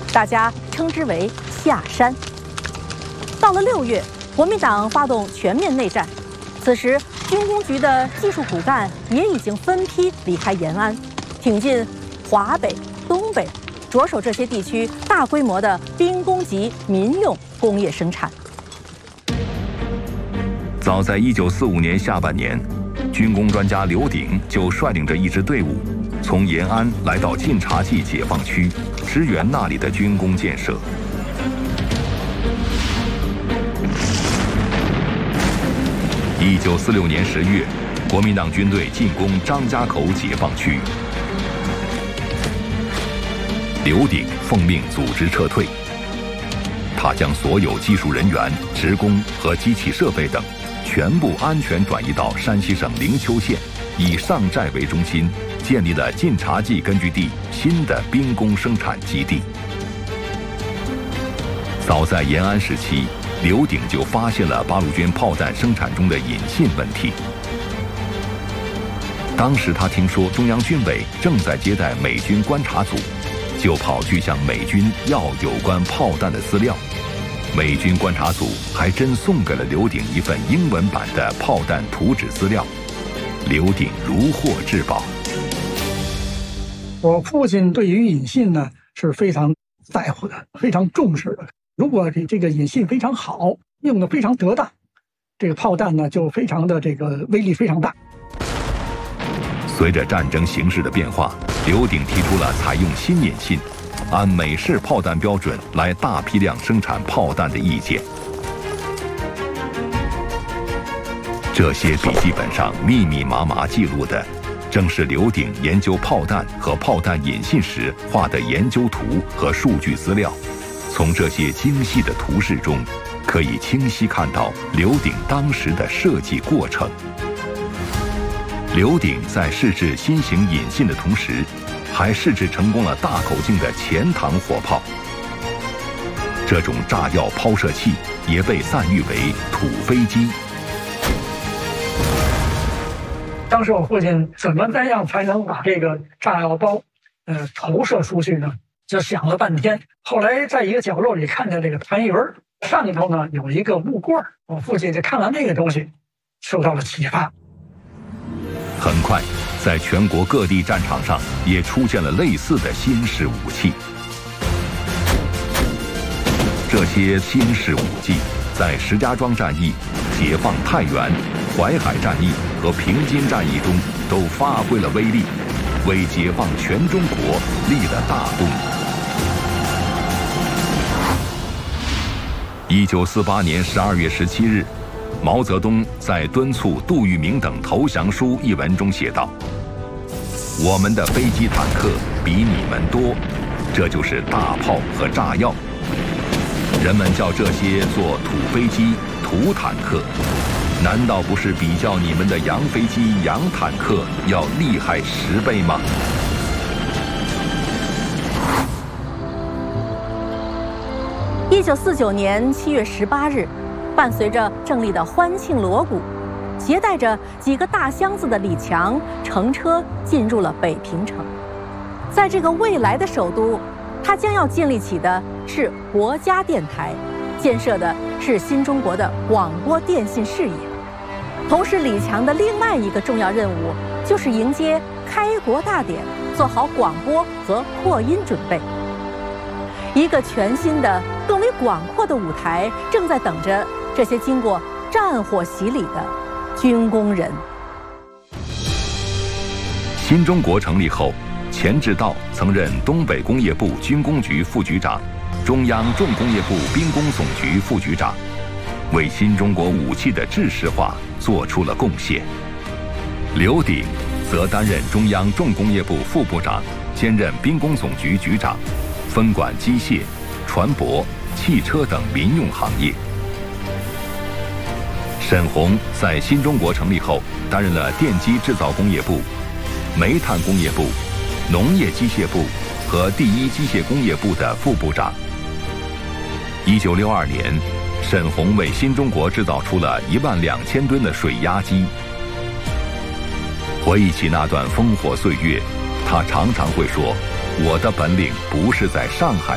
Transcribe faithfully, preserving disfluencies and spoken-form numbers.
大家称之为下山。到了六月，国民党发动全面内战，此时军工局的技术骨干也已经分批离开延安，挺进华北、东北，着手这些地区大规模的兵工级民用工业生产。 早在一九四五年下半年，军工专家刘鼎就率领着一支队伍，从延安来到晋察冀解放区，支援那里的军工建设。一九四六年十月，国民党军队进攻张家口解放区，刘鼎奉命组织撤退。他将所有技术人员、职工和机器设备等全部安全转移到山西省灵丘县，以上寨为中心，建立了晋察冀根据地新的兵工生产基地。早在延安时期，刘鼎就发现了八路军炮弹生产中的引信问题。当时他听说中央军委正在接待美军观察组，就跑去向美军要有关炮弹的资料。美军观察组还真送给了刘鼎一份英文版的炮弹图纸资料，刘鼎如获至宝。 我父亲对于引信呢是非常在乎的，非常重视的。如果这这个引信非常好，用的非常得当，这个炮弹呢就非常的这个威力非常大。 随着战争形势的变化，刘鼎提出了采用新引信，按美式炮弹标准来大批量生产炮弹的意见。这些笔记本上密密麻麻记录的，正是刘鼎研究炮弹和炮弹引信时画的研究图和数据资料。从这些精细的图示中，可以清晰看到刘鼎当时的设计过程。刘鼎在试制新型引信的同时，还试制成功了大口径的前膛火炮。这种炸药抛射器也被赞誉为土飞机。 当时我父亲怎么那样才能把这个炸药包呃投射出去呢？就想了半天。后来在一个角落里看见这个团圆，上头呢有一个木棍，我父亲就看完那个东西受到了启发。 很快，在全国各地战场上也出现了类似的新式武器。这些新式武器在石家庄战役、解放太原、淮海战役和平津战役中都发挥了威力，为解放全中国立了大功。一九四八年十二月十七日，毛泽东在敦促杜聿明等投降书一文中写道：“我们的飞机坦克比你们多，这就是大炮和炸药。人们叫这些做土飞机、土坦克，难道不是比较你们的洋飞机、洋坦克要厉害十倍吗？” 一九四九年七月十八日，伴随着胜利的欢庆锣鼓，携带着几个大箱子的李强乘车进入了北平城。在这个未来的首都，他将要建立起的是国家电台，建设的是新中国的广播电信事业。同时，李强的另外一个重要任务就是迎接开国大典，做好广播和扩音准备。一个全新的、更为广阔的舞台正在等着这些经过战火洗礼的军工人。 新中国成立后，钱志道曾任东北工业部军工局副局长、中央重工业部兵工总局副局长，为新中国武器的制式化做出了贡献。刘鼎则担任中央重工业部副部长，兼任兵工总局局长，分管机械、船舶、汽车等民用行业。沈鸿在新中国成立后，担任了电机制造工业部、煤炭工业部、农业机械部和第一机械工业部的副部长。一九六二年，沈鸿为新中国制造出了一万两千吨的水压机。回忆起那段烽火岁月，他常常会说：“我的本领不是在上海。”